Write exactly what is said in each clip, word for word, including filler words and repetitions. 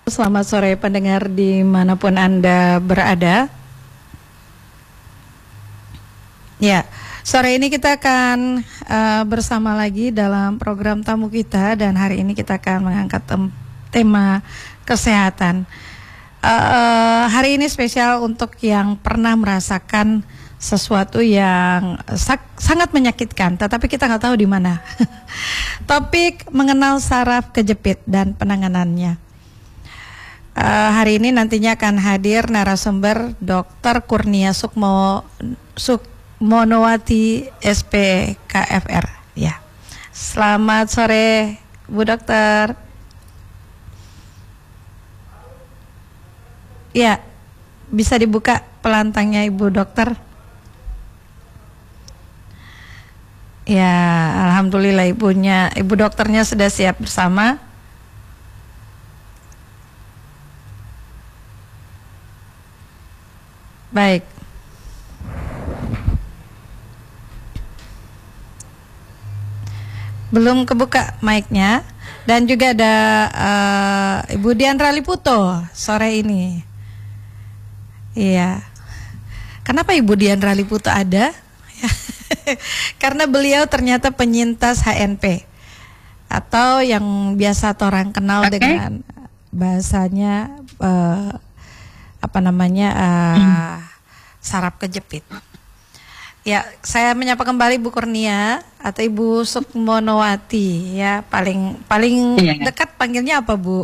Selamat sore pendengar dimanapun Anda berada. Ya, sore ini kita akan uh, bersama lagi dalam program tamu kita, dan hari ini kita akan mengangkat tem tema kesehatan. Uh, hari ini spesial untuk yang pernah merasakan sesuatu yang sangat menyakitkan, tetapi kita nggak tahu di mana. Topik mengenal saraf kejepit dan penanganannya. Uh, hari ini nantinya akan hadir narasumber dokter Kurnia Sukmo, Sukmonowati S P K F R. Ya, selamat sore Bu Dokter. Ya, bisa dibuka pelantangnya Ibu Dokter. Ya, alhamdulillah ibunya, Ibu dokternya sudah siap bersama. Baik. Belum kebuka mic-nya. Dan juga ada uh, Ibu Diandra Liputo sore ini. Iya. Kenapa Ibu Diandra Liputo ada? Karena beliau ternyata penyintas H N P, atau yang biasa orang kenal okay. dengan bahasanya uh, apa namanya uh, hmm. saraf kejepit. Ya, saya menyapa kembali Bu Kurnia atau Ibu Sukmonowati ya, paling paling iya, dekat panggilnya apa Bu?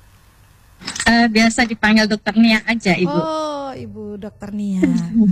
Uh, biasa dipanggil Dokter Nia aja Ibu. Oh, Ibu Dokter Nia.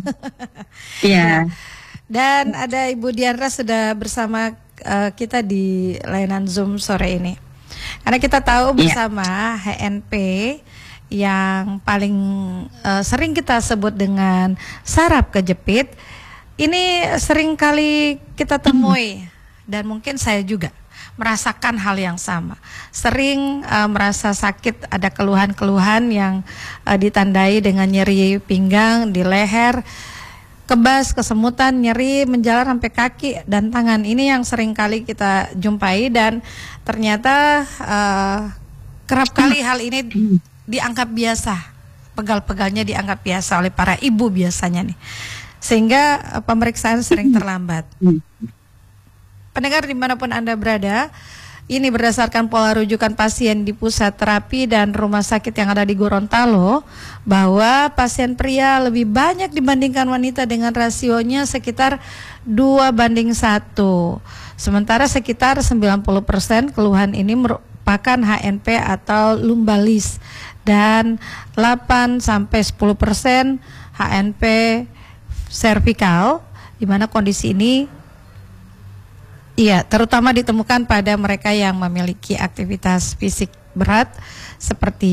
Iya. Dan ada Ibu Diandra sudah bersama uh, kita di layanan Zoom sore ini. Karena kita tahu bersama yeah. H N P yang paling uh, sering kita sebut dengan saraf kejepit, ini sering kali kita temui mm. dan mungkin saya juga merasakan hal yang sama. Sering uh, merasa sakit, ada keluhan-keluhan yang uh, ditandai dengan nyeri pinggang, di leher, kebas, kesemutan, nyeri menjalar sampai kaki dan tangan. Ini yang sering kali kita jumpai, dan ternyata uh, kerap kali hal ini dianggap biasa, pegal-pegalnya dianggap biasa oleh para ibu biasanya nih, sehingga uh, pemeriksaan sering terlambat. Pendengar dimanapun Anda berada, ini berdasarkan pola rujukan pasien di pusat terapi dan rumah sakit yang ada di Gorontalo, bahwa pasien pria lebih banyak dibandingkan wanita dengan rasionya sekitar dua banding satu. Sementara sekitar sembilan puluh persen keluhan ini merupakan H N P atau lumbalis, dan delapan sampai sepuluh persen H N P servikal, di mana kondisi ini iya, terutama ditemukan pada mereka yang memiliki aktivitas fisik berat seperti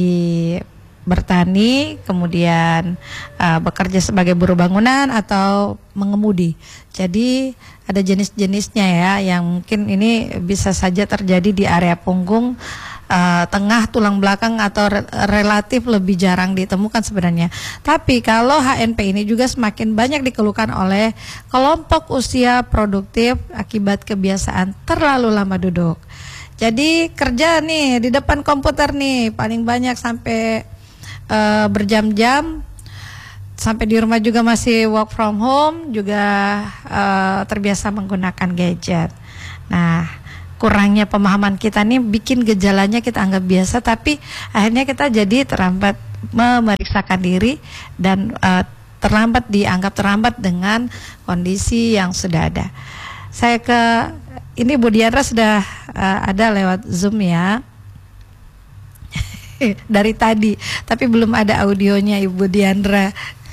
bertani, kemudian uh, bekerja sebagai buruh bangunan atau mengemudi. Jadi ada jenis-jenisnya ya, yang mungkin ini bisa saja terjadi di area punggung, uh, tengah, tulang belakang, atau re relatif lebih jarang ditemukan sebenarnya. Tapi kalau H N P ini juga semakin banyak dikeluhkan oleh kelompok usia produktif akibat kebiasaan terlalu lama duduk. Jadi kerja nih di depan komputer nih paling banyak sampai uh, berjam-jam, sampai di rumah juga masih work from home, juga uh, terbiasa menggunakan gadget. Nah, kurangnya pemahaman kita nih bikin gejalanya kita anggap biasa, tapi akhirnya kita jadi terlambat memeriksakan diri, dan uh, terlambat dianggap terlambat dengan kondisi yang sudah ada. Saya ke ini Bu Diandra sudah uh, ada lewat Zoom ya. Dari tadi, tapi belum ada audionya Ibu Diandra.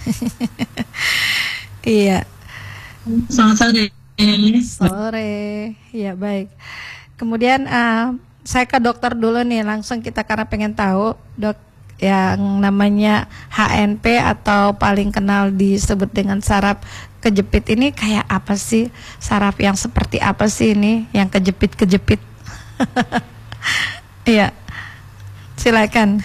Iya. Selamat sore. Sore. Ya, baik. Kemudian uh, saya ke dokter dulu nih, langsung kita karena pengen tahu dok, yang namanya H N P atau paling kenal disebut dengan saraf kejepit ini kayak apa sih? Saraf yang seperti apa sih ini yang kejepit-kejepit? Iya. Silakan.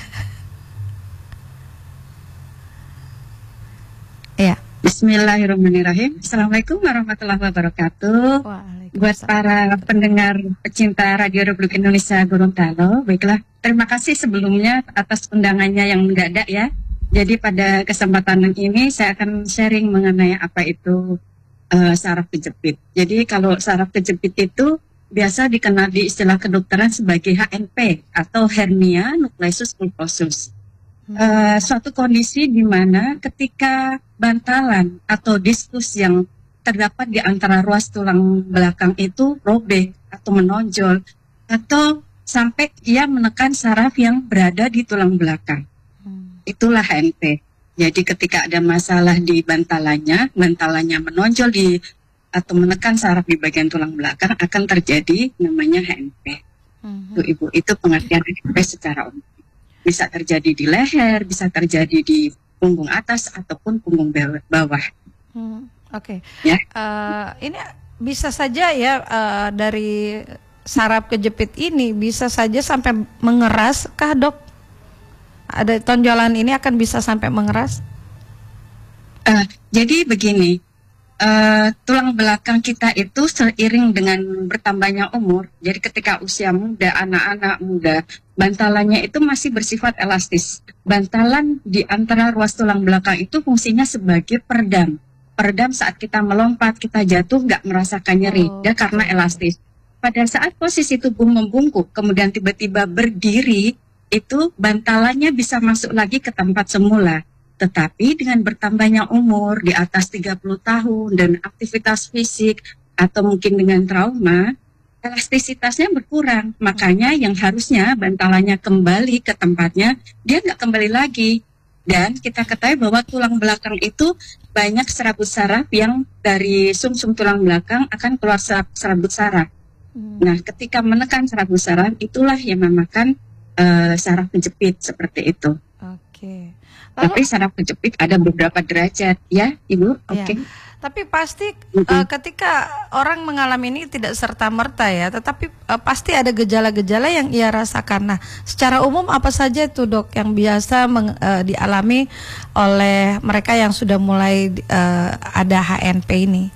Iya. Bismillahirrahmanirrahim. Assalamualaikum warahmatullahi wabarakatuh. Buat para pendengar pecinta Radio Republik Indonesia Gorontalo, baiklah terima kasih sebelumnya atas undangannya yang mendadak ya. Jadi pada kesempatan ini saya akan sharing mengenai apa itu uh, saraf kejepit. Jadi kalau saraf kejepit itu biasa dikenal di istilah kedokteran sebagai H N P atau hernia nucleus pulposus. Uh, suatu kondisi di mana ketika bantalan atau diskus yang terdapat di antara ruas tulang belakang itu robek atau menonjol atau sampai ia menekan saraf yang berada di tulang belakang. Hmm. Itulah H N P. Jadi ketika ada masalah di bantalannya, bantalannya menonjol di atau menekan saraf di bagian tulang belakang akan terjadi namanya H N P. Hmm. Itu Ibu, itu pengertian H N P secara umum. Bisa terjadi di leher, bisa terjadi di punggung atas ataupun punggung bawah. Hmm, Oke. Okay. Ya. Uh, ini bisa saja ya uh, dari saraf kejepit ini bisa saja sampai mengeras, kah dok? Ada tonjolan ini akan bisa sampai mengeras? Uh, jadi begini. Uh, tulang belakang kita itu seiring dengan bertambahnya umur. Jadi ketika usia muda, anak-anak muda, bantalannya itu masih bersifat elastis. Bantalan di antara ruas tulang belakang itu fungsinya sebagai peredam. Peredam saat kita melompat, kita jatuh nggak merasakan nyeri, oh, ya karena elastis. Pada saat posisi tubuh membungkuk, kemudian tiba-tiba berdiri, itu bantalannya bisa masuk lagi ke tempat semula. Tetapi dengan bertambahnya umur di atas tiga puluh tahun dan aktivitas fisik atau mungkin dengan trauma, elastisitasnya berkurang. Makanya yang harusnya bantalannya kembali ke tempatnya, dia nggak kembali lagi. Dan kita ketahui bahwa tulang belakang itu banyak serabut saraf yang dari sumsum tulang belakang akan keluar serabut saraf. Hmm. Nah, ketika menekan serabut saraf, itulah yang menamakan uh, saraf kejepit seperti itu. Oke. Okay. Tapi saraf kejepit ada beberapa derajat, ya, Ibu. Oke. Okay. Ya. Tapi pasti mm-hmm. uh, ketika orang mengalami ini tidak serta merta ya, tetapi uh, pasti ada gejala-gejala yang ia rasakan. Nah, secara umum apa saja itu dok yang biasa meng, uh, dialami oleh mereka yang sudah mulai uh, ada H N P ini?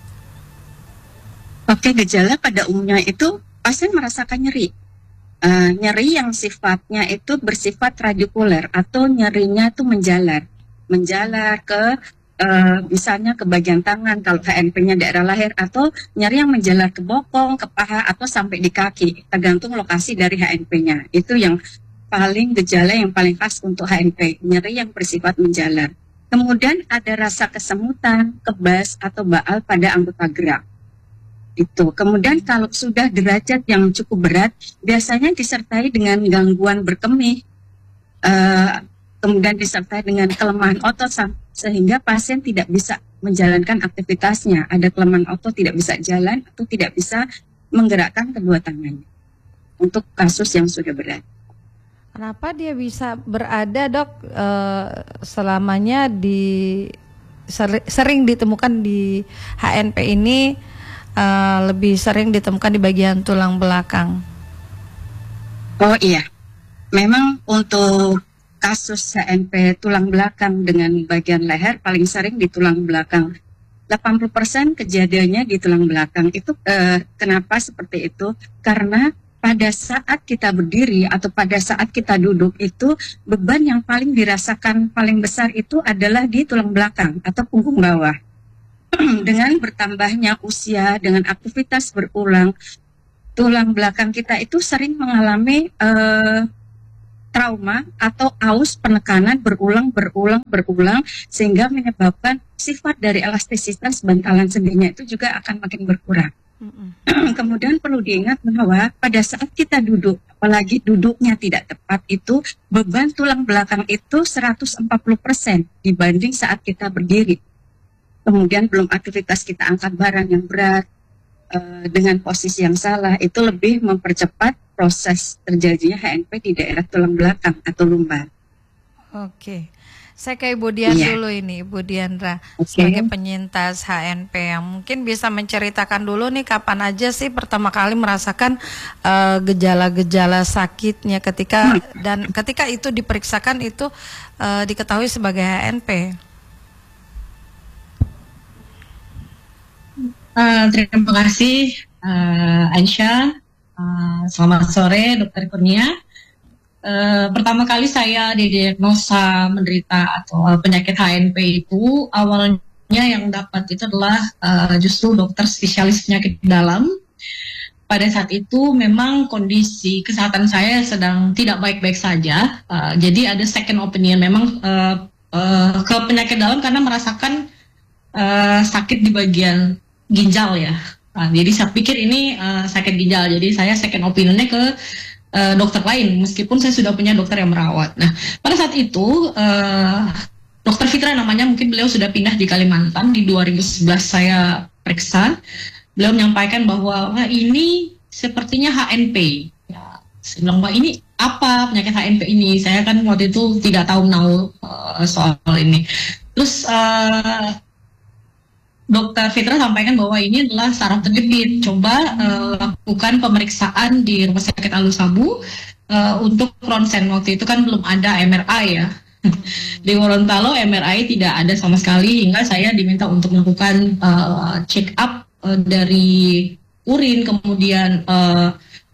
Oke, okay, gejala pada umumnya itu pasien merasakan nyeri. Uh, nyeri yang sifatnya itu bersifat radikuler atau nyerinya itu menjalar, menjalar ke uh, misalnya ke bagian tangan kalau H N P-nya daerah leher, atau nyeri yang menjalar ke bokong, ke paha atau sampai di kaki, tergantung lokasi dari H N P-nya. Itu yang paling gejala yang paling khas untuk H N P, nyeri yang bersifat menjalar. Kemudian ada rasa kesemutan, kebas atau baal pada anggota gerak. Itu. Kemudian kalau sudah derajat yang cukup berat, biasanya disertai dengan gangguan berkemih, uh, kemudian disertai dengan kelemahan otot sehingga pasien tidak bisa menjalankan aktivitasnya. Ada kelemahan otot, tidak bisa jalan atau tidak bisa menggerakkan kedua tangannya. Untuk kasus yang sudah berat. Kenapa dia bisa berada dok uh, selamanya di sering ditemukan di H N P ini? Uh, lebih sering ditemukan di bagian tulang belakang. Oh iya, memang untuk kasus H N P tulang belakang dengan bagian leher paling sering di tulang belakang. delapan puluh persen kejadiannya di tulang belakang. Itu uh, kenapa seperti itu? Karena pada saat kita berdiri atau pada saat kita duduk itu beban yang paling dirasakan paling besar itu adalah di tulang belakang atau punggung bawah. Dengan bertambahnya usia, dengan aktivitas berulang, tulang belakang kita itu sering mengalami uh, trauma atau aus penekanan berulang, berulang, berulang, sehingga menyebabkan sifat dari elastisitas bantalan sendinya itu juga akan makin berkurang. Mm-hmm. Kemudian perlu diingat bahwa pada saat kita duduk, apalagi duduknya tidak tepat, itu beban tulang belakang itu seratus empat puluh persen dibanding saat kita berdiri. Kemudian belum aktivitas kita angkat barang yang berat uh, dengan posisi yang salah, itu lebih mempercepat proses terjadinya H N P di daerah tulang belakang atau lumbar. Oke, saya ke Ibu Dian yeah. dulu ini, Ibu Diandra okay. sebagai penyintas H N P yang mungkin bisa menceritakan dulu nih kapan aja sih pertama kali merasakan uh, gejala-gejala sakitnya ketika hmm. dan ketika itu diperiksakan itu uh, diketahui sebagai H N P. Uh, terima kasih uh, Aisyah. Uh, selamat sore Dokter Kurnia. uh, pertama kali saya didiagnosa menderita atau uh, penyakit H N P itu awalnya yang dapat itu adalah uh, justru dokter spesialis penyakit dalam. Pada saat itu memang kondisi kesehatan saya sedang tidak baik-baik saja, uh, jadi ada second opinion memang uh, uh, ke penyakit dalam karena merasakan uh, sakit di bagian ginjal ya. Nah, jadi saya pikir ini uh, sakit ginjal, jadi saya second opinionnya ke uh, dokter lain, meskipun saya sudah punya dokter yang merawat. Nah, pada saat itu uh, dokter Fitra namanya, mungkin beliau sudah pindah di Kalimantan. Di dua ribu sebelas saya periksa, beliau menyampaikan bahwa wah, ini sepertinya H N P. Ya, saya bilang, wah ini apa penyakit H N P ini? Saya kan waktu itu tidak tahu tahu uh, soal ini. Terus uh, Dokter Fitra sampaikan bahwa ini adalah saraf terjepit. Coba uh, lakukan pemeriksaan di Rumah Sakit Alusabu uh, untuk ronsen. Waktu itu kan belum ada M R I ya. Di Gorontalo M R I tidak ada sama sekali, hingga saya diminta untuk melakukan uh, check up uh, dari urin, kemudian uh,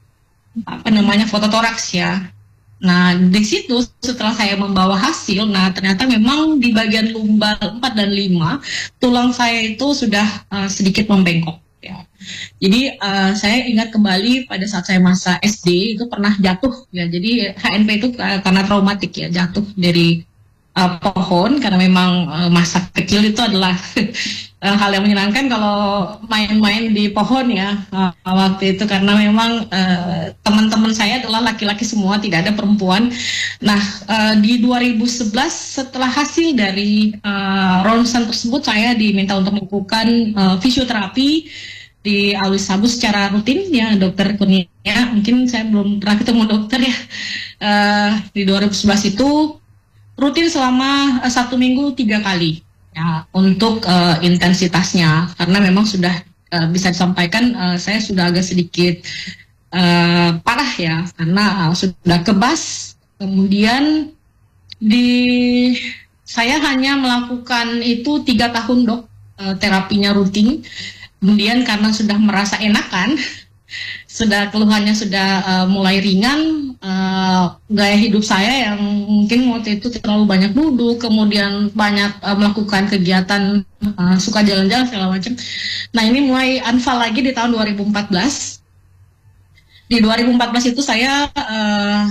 apa namanya fototoraks ya. Nah, di situ setelah saya membawa hasil, nah ternyata memang di bagian lumbar empat dan lima, tulang saya itu sudah uh, sedikit membengkok. Ya. Jadi uh, saya ingat kembali pada saat saya masa S D itu pernah jatuh. Ya. Jadi H N P itu uh, karena traumatik ya, jatuh dari uh, pohon, karena memang uh, masa kecil itu adalah uh, hal yang menyenangkan kalau main-main di pohon ya uh, waktu itu, karena memang uh, teman-teman saya adalah laki-laki semua, tidak ada perempuan. Nah uh, di dua ribu sebelas setelah hasil dari uh, ronsen tersebut, saya diminta untuk melakukan uh, fisioterapi di Alusabu secara rutin ya, dokter Kurnia. Mungkin saya belum pernah ketemu dokter ya. Uh, di dua ribu sebelas itu rutin selama uh, satu minggu tiga kali. Ya, untuk uh, intensitasnya, karena memang sudah uh, bisa disampaikan uh, saya sudah agak sedikit uh, parah ya, karena uh, sudah kebas. Kemudian di saya hanya melakukan itu tiga tahun dok, uh, terapinya rutin. Kemudian karena sudah merasa enakan, sudah keluhannya sudah uh, mulai ringan, uh, gaya hidup saya yang mungkin waktu itu terlalu banyak duduk, kemudian banyak uh, melakukan kegiatan, uh, suka jalan-jalan segala macam. Nah ini mulai unfall lagi di tahun dua ribu empat belas. Di dua ribu empat belas itu saya uh,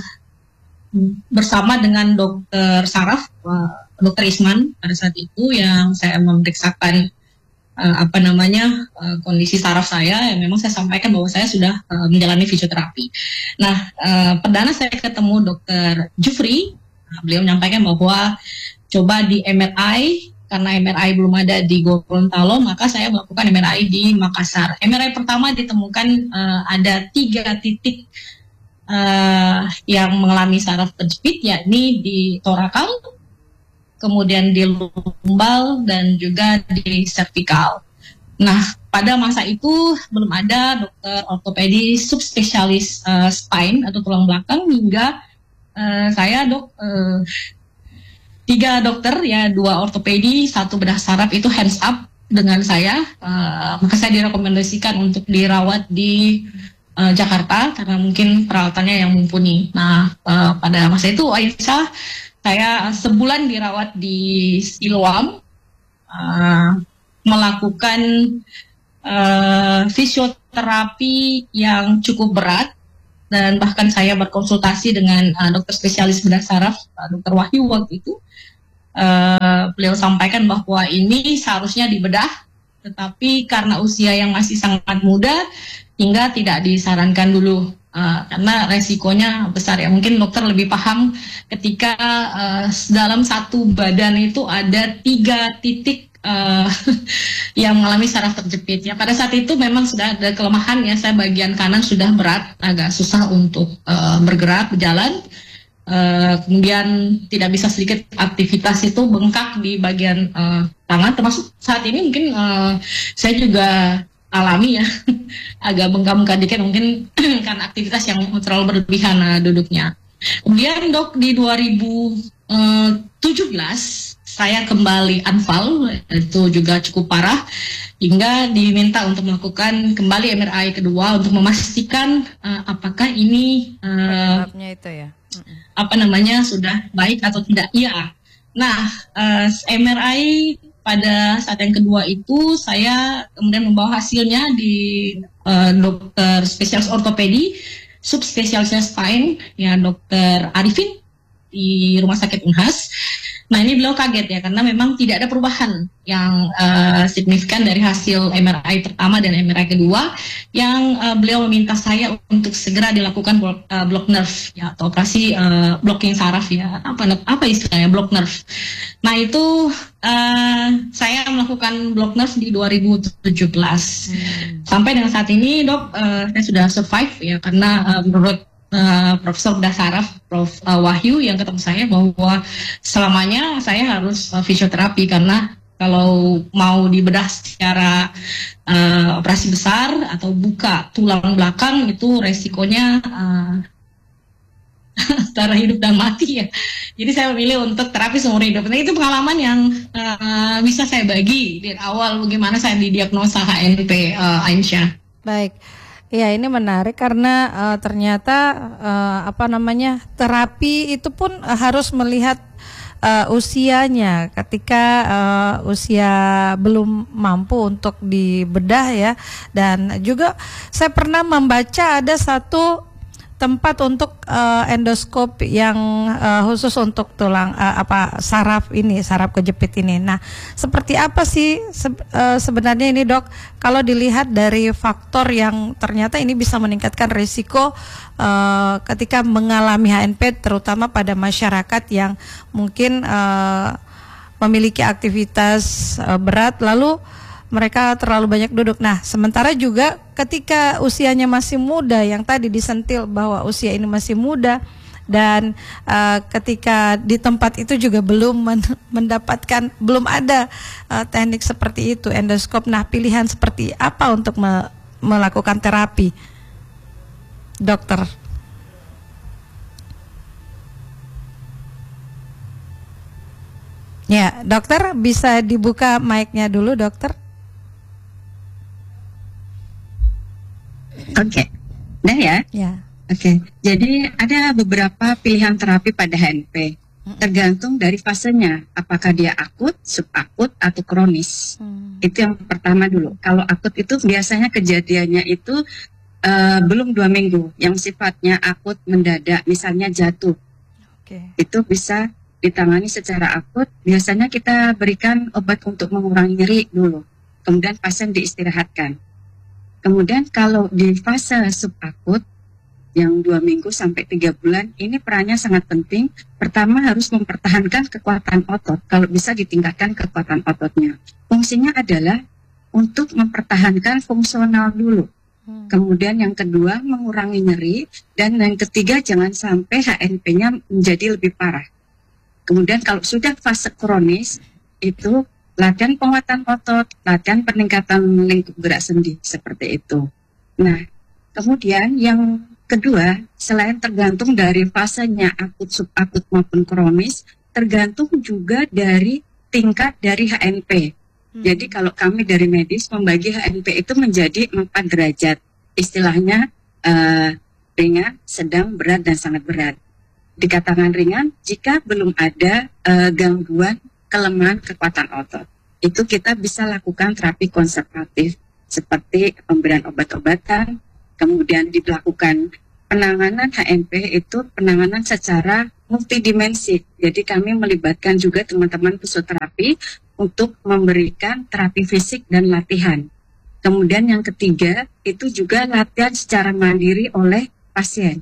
bersama dengan dokter saraf, uh, dokter Isman pada saat itu, yang saya memeriksakan Uh, apa namanya uh, kondisi saraf saya, yang memang saya sampaikan bahwa saya sudah uh, menjalani fisioterapi. Nah, uh, perdana saya ketemu dokter Jufri, nah, beliau menyampaikan bahwa coba di M R I, karena M R I belum ada di Gorontalo, maka saya melakukan M R I di Makassar. M R I pertama ditemukan uh, ada tiga titik uh, yang mengalami saraf terjepit, yakni di torakal, kemudian di lumbal, dan juga di servikal. Nah, pada masa itu belum ada dokter ortopedi subspesialis uh, spine atau tulang belakang, hingga uh, saya dok uh, tiga dokter ya, dua ortopedi, satu bedah saraf itu hands up dengan saya. Uh, maka saya direkomendasikan untuk dirawat di uh, Jakarta karena mungkin peralatannya yang mumpuni. Nah, uh, pada masa itu Aisyah, saya sebulan dirawat di Siloam, uh, melakukan uh, fisioterapi yang cukup berat, dan bahkan saya berkonsultasi dengan uh, dokter spesialis bedah saraf, uh, dokter Wahyu waktu itu. Uh, beliau sampaikan bahwa ini seharusnya dibedah, tetapi karena usia yang masih sangat muda, hingga tidak disarankan dulu. Uh, karena resikonya besar ya, mungkin dokter lebih paham ketika uh, dalam satu badan itu ada tiga titik uh, yang mengalami saraf terjepit ya. Pada saat itu memang sudah ada kelemahan ya, saya bagian kanan sudah berat, agak susah untuk uh, bergerak, berjalan, uh, kemudian tidak bisa sedikit aktivitas itu, bengkak di bagian uh, tangan, termasuk saat ini mungkin uh, saya juga alami ya, agak bengkak-bengkak dikit mungkin karena aktivitas yang terlalu berlebihan uh, duduknya. Kemudian dok di dua ribu tujuh belas saya kembali unfall, itu juga cukup parah, hingga diminta untuk melakukan kembali M R I kedua untuk memastikan uh, apakah ini uh, penyebabnya itu ya. apa namanya sudah baik atau tidak. Iya. Nah, uh, M R I pada saat yang kedua itu saya kemudian membawa hasilnya di uh, dokter spesialis ortopedi, subspesialisnya spine, ya dokter Arifin di Rumah Sakit Unhas. Nah, ini beliau kaget ya, karena memang tidak ada perubahan yang uh, signifikan dari hasil M R I pertama dan M R I kedua, yang uh, beliau meminta saya untuk segera dilakukan block, uh, block nerve, ya, atau operasi uh, blocking saraf, ya, apa apa istilahnya block nerve. Nah, itu uh, saya melakukan block nerve di dua ribu tujuh belas. Hmm. Sampai dengan saat ini, dok, uh, saya sudah survive ya, karena uh, menurut Uh, Profesor Bedah Saraf, Prof uh, Wahyu yang ketemu saya bahwa selamanya saya harus uh, fisioterapi, karena kalau mau dibedah secara uh, operasi besar atau buka tulang belakang itu resikonya uh, antara hidup dan mati ya. Jadi saya memilih untuk terapi seumur hidup. Nah, itu pengalaman yang uh, bisa saya bagi dari awal bagaimana saya didiagnosa H N P, uh, Aisyah. Baik. Ya, ini menarik karena uh, ternyata uh, apa namanya terapi itu pun uh, harus melihat uh, usianya. Ketika uh, usia belum mampu untuk dibedah ya, dan juga saya pernah membaca ada satu tempat untuk uh, endoskop yang uh, khusus untuk tulang uh, apa saraf ini, saraf kejepit ini. Nah, seperti apa sih se uh, sebenarnya ini, dok? Kalau dilihat dari faktor yang ternyata ini bisa meningkatkan risiko uh, ketika mengalami H N P, terutama pada masyarakat yang mungkin uh, memiliki aktivitas uh, berat, lalu mereka terlalu banyak duduk. Nah, sementara juga ketika usianya masih muda, yang tadi disentil bahwa usia ini masih muda, dan uh, ketika di tempat itu juga belum men mendapatkan, belum ada uh, teknik seperti itu, endoskop. Nah, pilihan seperti apa untuk me melakukan terapi, dokter? Ya, dokter bisa dibuka mic-nya dulu, dokter. Oke, okay. Nah ya. Ya. Oke, okay. Jadi ada beberapa pilihan terapi pada H N P, tergantung dari fasenya, apakah dia akut, subakut, atau kronis. Hmm. Itu yang pertama dulu. Kalau akut itu biasanya kejadiannya itu uh, belum dua minggu, yang sifatnya akut mendadak, misalnya jatuh. Okay. Itu bisa ditangani secara akut. Biasanya kita berikan obat untuk mengurangi nyeri dulu, kemudian pasien diistirahatkan. Kemudian kalau di fase subakut yang dua minggu sampai tiga bulan, ini perannya sangat penting. Pertama harus mempertahankan kekuatan otot, kalau bisa ditingkatkan kekuatan ototnya. Fungsinya adalah untuk mempertahankan fungsional dulu. Hmm. Kemudian yang kedua mengurangi nyeri, dan yang ketiga jangan sampai H N P-nya menjadi lebih parah. Kemudian kalau sudah fase kronis, itu latihan penguatan otot, latihan peningkatan lingkup gerak sendi, seperti itu. Nah, kemudian yang kedua, selain tergantung dari fasenya akut, subakut maupun kronis, tergantung juga dari tingkat dari H N P. Hmm. Jadi kalau kami dari medis membagi H N P itu menjadi empat derajat. Istilahnya uh, ringan, sedang, berat, dan sangat berat. Dikatakan ringan jika belum ada uh, gangguan kelemahan kekuatan otot. Itu kita bisa lakukan terapi konservatif seperti pemberian obat-obatan, kemudian dilakukan penanganan H N P itu penanganan secara multidimensi. Jadi kami melibatkan juga teman-teman fisioterapi untuk memberikan terapi fisik dan latihan. Kemudian yang ketiga itu juga latihan secara mandiri oleh pasien.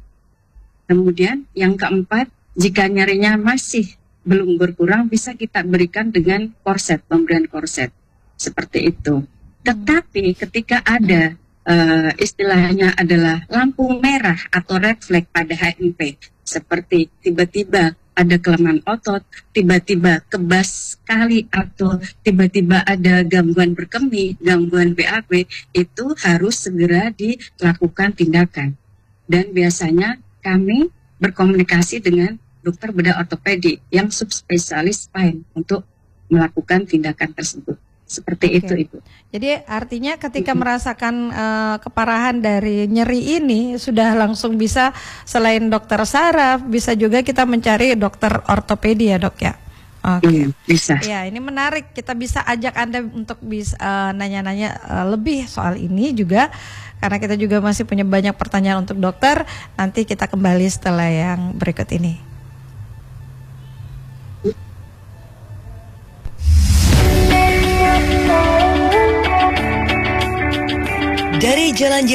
Kemudian yang keempat, jika nyerinya masih belum berkurang, bisa kita berikan dengan korset, pemberian korset, seperti itu. Tetapi ketika ada uh, istilahnya adalah lampu merah atau red flag pada H N P, seperti tiba-tiba ada kelemahan otot, tiba-tiba kebas sekali, atau tiba-tiba ada gangguan berkemih, gangguan B A B, itu harus segera dilakukan tindakan. Dan biasanya kami berkomunikasi dengan dokter bedah ortopedi yang subspesialis spine untuk melakukan tindakan tersebut. Seperti Oke. itu, Ibu. Jadi artinya ketika merasakan uh, keparahan dari nyeri ini sudah langsung bisa selain dokter saraf bisa juga kita mencari dokter ortopedi ya, Dok ya. Oke. Iya, bisa. Ya, ini menarik. Kita bisa ajak Anda untuk bisa uh, nanya-nanya uh, lebih soal ini juga karena kita juga masih punya banyak pertanyaan untuk dokter. Nanti kita kembali setelah yang berikut ini. Dari jalan